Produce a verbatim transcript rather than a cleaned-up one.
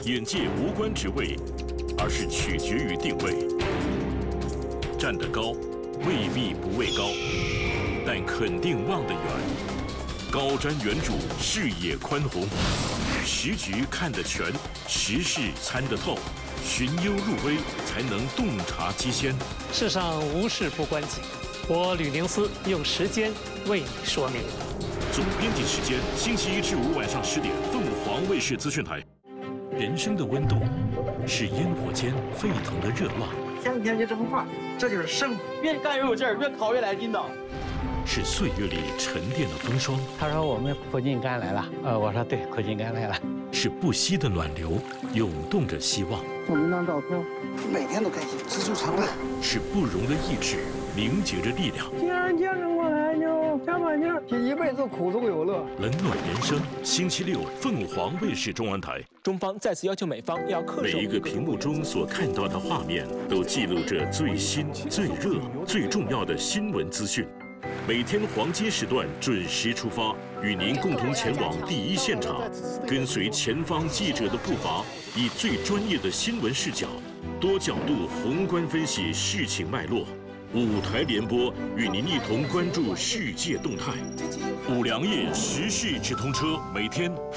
眼界无关职位，而是取决于定位。站得高，未必不畏高，但肯定望得远。高瞻远瞩，视野宽宏，时局看得全，时事参得透，寻幽入微，才能洞察机先。 世上无事不关己，我吕宁思用时间为你说明。 总编辑时间，星期一至五晚上十点，凤凰卫视资讯台。人生的温度是烟火间沸腾的热浪， 天天就这么画，这就是生活。 越干越有劲儿，越考越来劲道。 是岁月里沉淀的风霜。 他说我们苦尽甘来了，呃，我说对，苦尽甘来了。 是不息的暖流，涌动着希望。 我们那照片，每天都开心，知足常乐。 是不容的意志，凝结着力量。 既然坚持过来，就加把劲儿，这一辈子苦中有乐。 冷暖人生，星期六，凤凰卫视中文台。 中方再次要求美方要恪守。 每一个屏幕中所看到的画面，都记录着最新、最热、最重要的新闻资讯。每天黄金时段准时出发，与您共同前往第一现场，跟随前方记者的步伐，以最专业的新闻视角，多角度宏观分析事情脉络。五台联播，与您一同关注世界动态。五粮液时事直通车，每天